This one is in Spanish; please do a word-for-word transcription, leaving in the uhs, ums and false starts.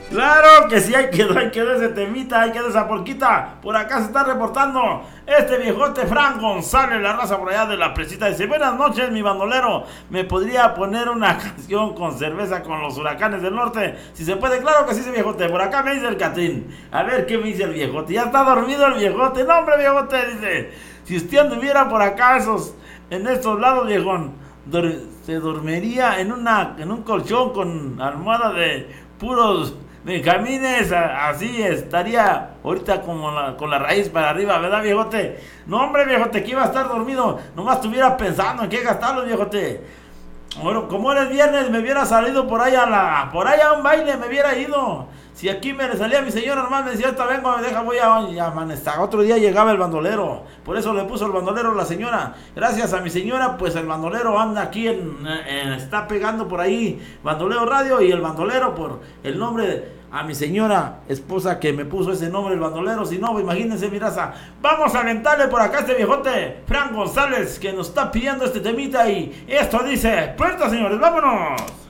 Claro que sí, ahí quedó, ahí quedó ese temita, ahí quedó esa porquita. Por acá se está reportando este viejote Fran González, la raza por allá de la presita. Dice, buenas noches, mi bandolero. ¿Me podría poner una canción con cerveza con los huracanes del norte? Si se puede, claro que sí, ese viejote. Por acá me dice el Catrín. A ver qué me dice el viejote. Ya está dormido el viejote. No, hombre, viejote, dice. Si usted anduviera por acá, esos, en estos lados, viejón, dor- se dormiría en, una, en un colchón con almohada de puros Benjamines, a- así estaría ahorita como la- con la raíz para arriba, ¿verdad, viejote? No, hombre, viejote, que iba a estar dormido, nomás estuviera pensando en qué gastarlo, viejote. Bueno, como era el viernes, me hubiera salido por ahí a la, por ahí a un baile, me hubiera ido. Si aquí me salía mi señora, nomás me decía, esta vengo, me deja, voy a, a amanecer. Otro día llegaba el bandolero, por eso le puso el bandolero a la señora. Gracias a mi señora, pues el bandolero anda aquí, en, en- está pegando por ahí, Bandolero Radio, y el bandolero por el nombre de, a mi señora esposa que me puso ese nombre, el bandolero. Si no, imagínense, mi raza. Vamos a aventarle por acá a este viejote, Fran González, que nos está pidiendo este temita. Y esto dice, puerta, señores, vámonos.